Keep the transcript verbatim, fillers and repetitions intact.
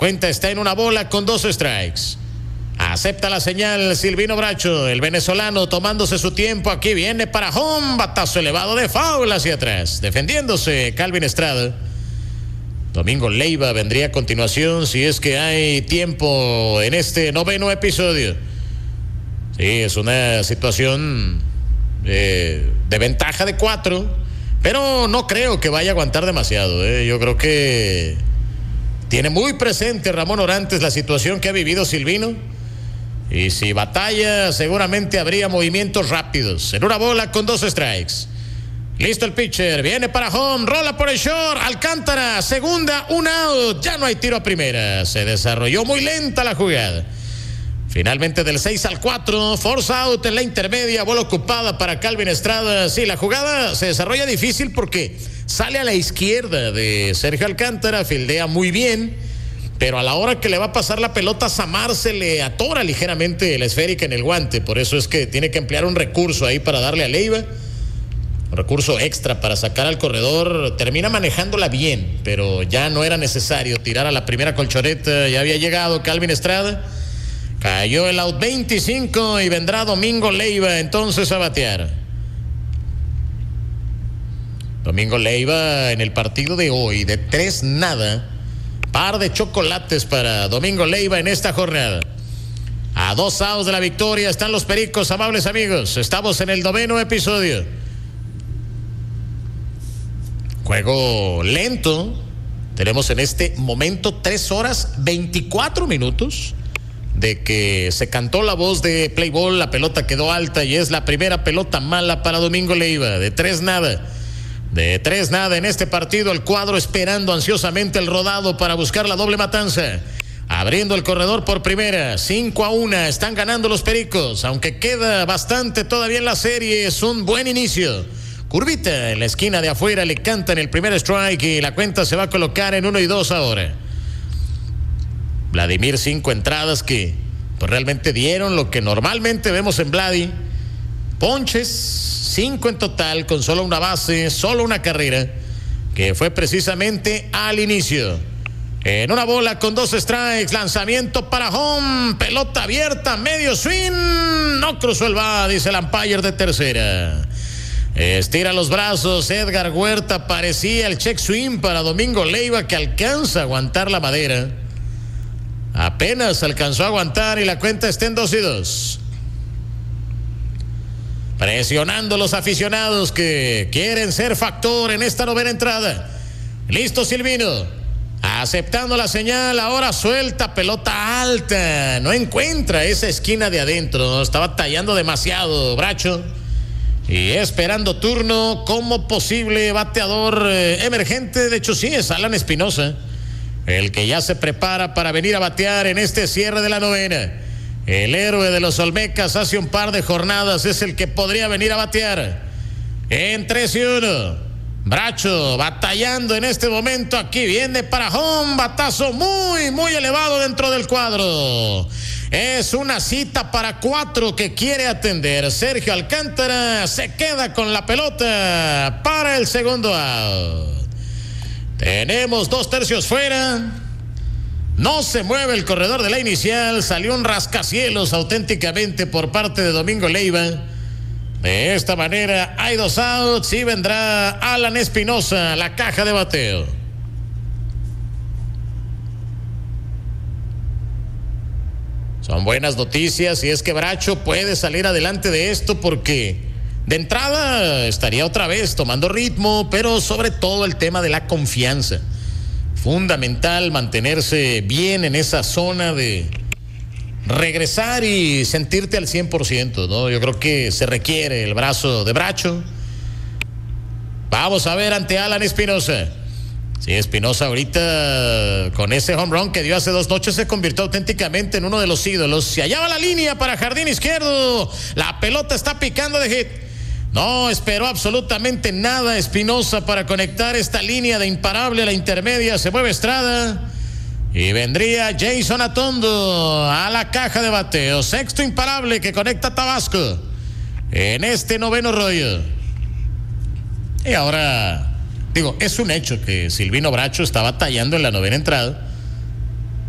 cuenta está en una bola con dos strikes. Acepta la señal Silvino Bracho, el venezolano tomándose su tiempo. Aquí viene para home, batazo elevado de foul hacia atrás. Defendiéndose Calvin Estrada. Domingo Leiva vendría a continuación si es que hay tiempo en este noveno episodio. Sí, es una situación eh, de ventaja de cuatro, pero no creo que vaya a aguantar demasiado. Eh. Yo creo que tiene muy presente Ramón Orantes la situación que ha vivido Silvino. Y si batalla, seguramente habría movimientos rápidos. En una bola con dos strikes. Listo el pitcher, viene para home, rola por el short, Alcántara, segunda, un out, ya no hay tiro a primera. Se desarrolló muy lenta la jugada. Finalmente del seis al cuatro, force out en la intermedia, bola ocupada para Calvin Estrada. Sí, la jugada se desarrolla difícil porque sale a la izquierda de Sergio Alcántara, fildea muy bien. Pero a la hora que le va a pasar la pelota, Samar se le atora ligeramente la esférica en el guante. Por eso es que tiene que emplear un recurso ahí para darle a Leiva. Un recurso extra para sacar al corredor. Termina manejándola bien, pero ya no era necesario tirar a la primera colchoneta. Ya había llegado Calvin Estrada. Cayó el out veinticinco y vendrá Domingo Leiva entonces a batear. Domingo Leiva en el partido de hoy de tres nada. Par de chocolates para Domingo Leiva en esta jornada. A dos outs de la victoria están los Pericos, amables amigos. Estamos en el noveno episodio. Juego lento. Tenemos en este momento tres horas veinticuatro minutos de que se cantó la voz de play ball. La pelota quedó alta y es la primera pelota mala para Domingo Leiva. De tres nada. De tres nada en este partido, el cuadro esperando ansiosamente el rodado para buscar la doble matanza. Abriendo el corredor por primera, cinco a uno, están ganando los Pericos, aunque queda bastante todavía en la serie, es un buen inicio. Curvita en la esquina de afuera, le cantan el primer strike y la cuenta se va a colocar en uno y dos ahora. Vladimir, cinco entradas que pues realmente dieron lo que normalmente vemos en Vladi. Ponches, cinco en total, con solo una base, solo una carrera, que fue precisamente al inicio. En una bola con dos strikes, lanzamiento para home, pelota abierta, medio swing, no cruzó el va, dice el umpire de tercera. Estira los brazos, Edgar Huerta, parecía el check swing para Domingo Leiva, que alcanza a aguantar la madera. Apenas alcanzó a aguantar y la cuenta está en dos y dos. Presionando los aficionados que quieren ser factor en esta novena entrada. Listo Silvino. Aceptando la señal, ahora suelta, pelota alta. No encuentra esa esquina de adentro. Estaba tallando demasiado Bracho. Y esperando turno como posible bateador eh, emergente. De hecho sí, es Alan Espinosa, el que ya se prepara para venir a batear en este cierre de la novena. El héroe de los Olmecas hace un par de jornadas es el que podría venir a batear. En tres y uno. Bracho batallando en este momento. Aquí viene para home. Batazo muy, muy elevado dentro del cuadro. Es una cita para cuatro que quiere atender. Sergio Alcántara se queda con la pelota para el segundo out. Tenemos dos tercios fuera. No se mueve el corredor de la inicial. Salió un rascacielos auténticamente por parte de Domingo Leiva. De esta manera hay dos outs y vendrá Alan Espinosa a la caja de bateo. Son buenas noticias y es que Bracho puede salir adelante de esto porque de entrada estaría otra vez tomando ritmo, pero sobre todo el tema de la confianza. Fundamental mantenerse bien en esa zona de regresar y sentirte al cien por ciento, ¿no? Yo creo que se requiere el brazo de Bracho. Vamos a ver ante Alan Espinosa. Sí, Espinosa ahorita con ese home run que dio hace dos noches se convirtió auténticamente en uno de los ídolos. Y allá va la línea para jardín izquierdo. La pelota está picando de hit. No esperó absolutamente nada Espinosa para conectar esta línea de imparable a la intermedia. Se mueve Estrada y vendría Jason Atondo a la caja de bateo. Sexto imparable que conecta Tabasco en este noveno rollo. Y ahora, digo, es un hecho que Silvino Bracho está batallando en la novena entrada.